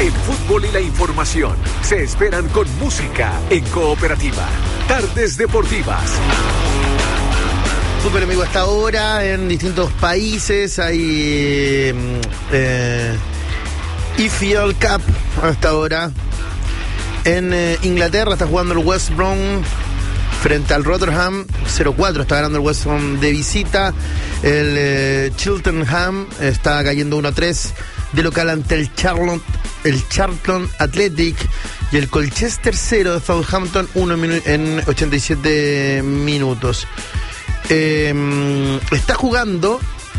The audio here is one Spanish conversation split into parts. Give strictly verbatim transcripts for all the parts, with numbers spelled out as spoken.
El fútbol y la información se esperan con música en Cooperativa. Tardes Deportivas. Fútbol, amigo, hasta ahora en distintos países hay eh, E F L Cup hasta ahora. En eh, Inglaterra está jugando el West Brom frente al Rotherham, cero cuatro está ganando el West Brom de visita. El eh, Cheltenham está cayendo uno a tres de local ante el Charlton, el Charlton Athletic. Y el Colchester cero de Southampton uno en ochenta y siete minutos. Eh, está jugando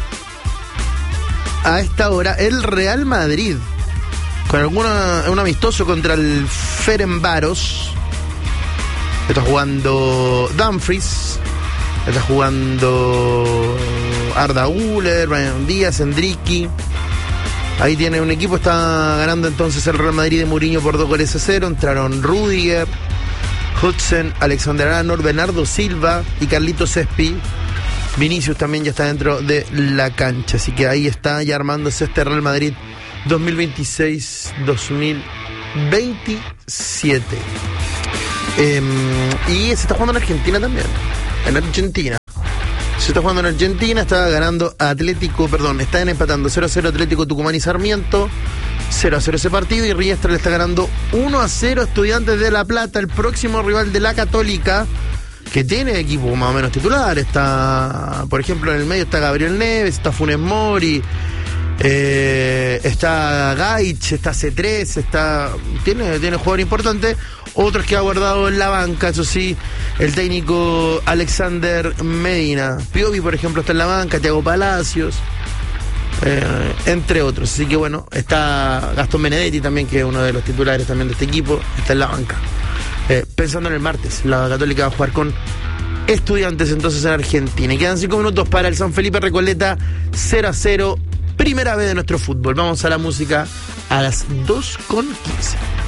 a esta hora el Real Madrid con alguna, un amistoso contra el Ferencváros. Está jugando Dumfries, está jugando Arda Güler, Brian Díaz, Endricky. Ahí tiene un equipo, está ganando entonces el Real Madrid de Mourinho por dos goles a cero. Entraron Rudiger, Hudson, Alexander Arnold, Bernardo Silva y Carlitos Espi. Vinicius también ya está dentro de la cancha, así que ahí está ya armándose este Real Madrid dos mil veintiséis dos mil veintisiete. Eh, y se está jugando en Argentina también. En Argentina. Se está jugando en Argentina, está ganando Atlético, perdón, están empatando cero a cero Atlético Tucumán y Sarmiento. cero a cero ese partido, y Riestra le está ganando uno a cero a Estudiantes de La Plata, el próximo rival de la Católica, que tiene equipo más o menos titular. Está, por ejemplo, en el medio está Gabriel Neves, está Funes Mori, eh, está Gaich, está C tres, está tiene, tiene jugador importante. Otros que ha guardado en la banca, eso sí, el técnico Alexander Medina. Piovi, por ejemplo, está en la banca, Thiago Palacios, eh, entre otros. Así que bueno, está Gastón Benedetti también, que es uno de los titulares también de este equipo, está en la banca. Eh, pensando en el martes, la Católica va a jugar con Estudiantes entonces en Argentina. Y quedan cinco minutos para el San Felipe Recoleta, cero a cero, primera vez de nuestro fútbol. Vamos a la música a las dos con quince.